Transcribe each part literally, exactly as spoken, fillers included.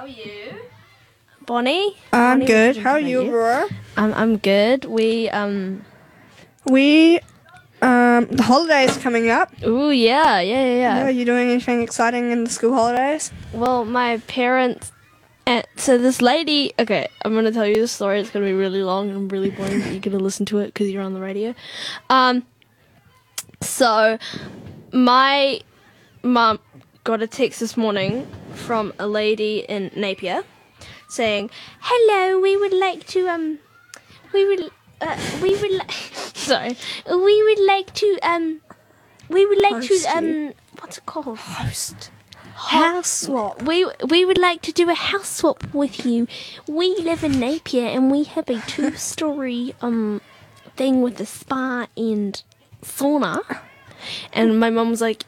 you? Bonnie? I'm Bonnie, good. what How are about you, Aurora? I'm I'm good. We um. We, um, the holidays coming up. Ooh yeah, yeah, yeah, Yeah, yeah. are you doing anything exciting in the school holidays? Well, my parents. And so this lady. Okay, I'm gonna tell you this story. It's gonna be really long and really boring, but you're gonna listen to it because you're on the radio. Um. So, my mum got a text this morning from a lady in Napier saying, "Hello, we would like to um, we would uh, we would li- sorry, we would like to um, we would like Host to um, you. what's it called? Host. House swap. We we would like to do a house swap with you. We live in Napier and we have a two-story um thing with a spa and sauna." And my mum was like,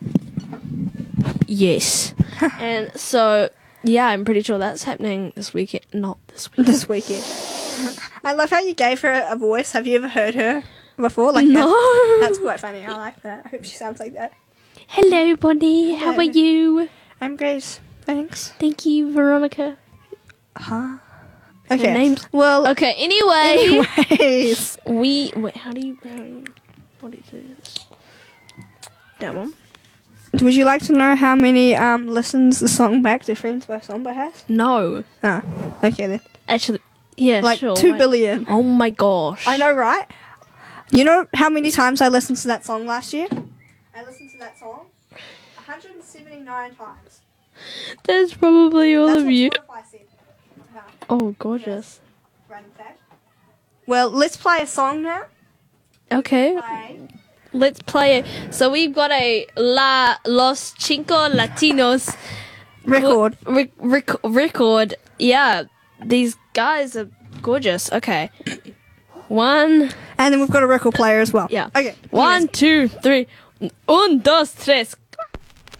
"Yes." And so, yeah, I'm pretty sure that's happening this weekend. Not this weekend. This weekend. I love how you gave her a voice. Have you ever heard her before? Like No. that? That's quite funny. I like that. I hope she sounds like that. Hello, Bonnie. How Hello. are you? I'm great. Thanks. Thank you, Veronica. Huh? Okay. name's- Well, Okay, anyway. anyways. We... Wait, how do you... How do you what do you do this? That one? Would you like to know how many um listens the song Back to Friends by Somba has? No. Ah, okay then. Actually, yeah, Like sure. two wait. billion. Oh my gosh. I know, right? You know how many times I listened to that song last year? I listened to that song one hundred seventy-nine times. That's probably all That's of what you. Spotify said. No, Oh, gorgeous. random fact. Well, let's play a song now. Okay. Play. Let's play it. So we've got a La Los Cinco Latinos Record. Rec- rec- record. Yeah, these guys are gorgeous. Okay. One. And then we've got a record player as well. Yeah. Okay. One, two, three. Un, dos, tres,